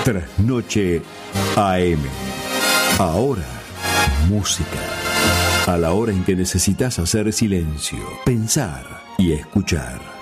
Trasnoche AM. Ahora, música. A la hora en que necesitas hacer silencio, pensar y escuchar.